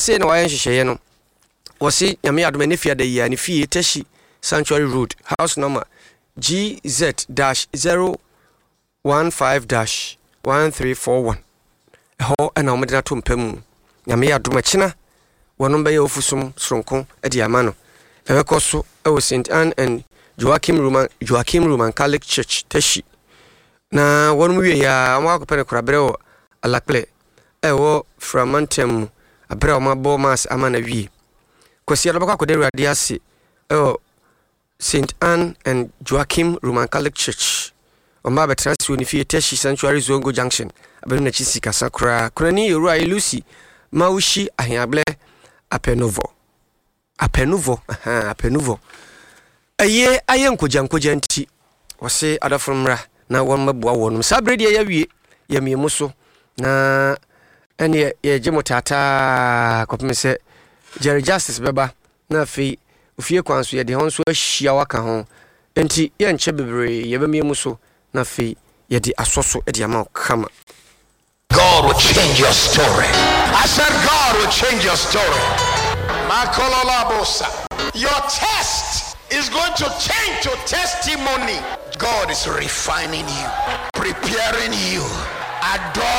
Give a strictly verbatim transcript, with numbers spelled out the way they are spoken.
say no wayan hihye no wose nyame adom ne fia da yi ne fie Teshi Sanctuary Road house number G Z zero one five one three four one ho ana o medina to mpam nyame adom akina wono be ye ofusum sronko e di ama no ebekoso e wo Saint Anne and Joachim Roman Joachim Roman Catholic Church Teshi na wono wie ya amwa ko pene korabre wo alakle e wo framantem abra o mabo mas amana wie kwesi alo bakwa kodere ade ase e Saint Anne and Joachim Roman Catholic Church Omba betrasi woni fie Teshi Sanctuary Zongo Junction abenu na chisi kasakra kurani yoru ai Lucy maushi ahiable apenovo apenovo aha apenovo aye aye nkoja nkoja nti wose adafomra na won mabua wonum sabredi ya wie ya miemu so na ene ye jemotata kopemese Jerry Justice beba na fi ofie kwanso ye de honso ahia waka ho enti ye nche bebre ye be miemu so na fi ye de asoso e de ama kama. God will change your story. I said God will change your story. Your test is going to change to testimony. God is refining you, preparing you. Adore